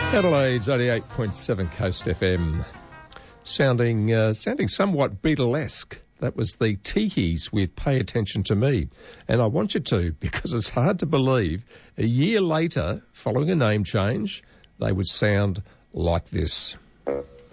Adelaide's 88.7 Coast FM, sounding somewhat Beatlesque. That was the Teehees with Pay Attention to Me. And I want you to, because it's hard to believe, a year later, following a name change, they would sound like this.